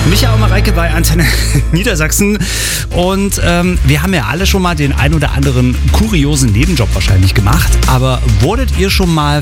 Micha und Mareike bei Antenne Niedersachsen. Und wir haben ja alle schon mal den ein oder anderen kuriosen Nebenjob wahrscheinlich gemacht. Aber wurdet ihr schon mal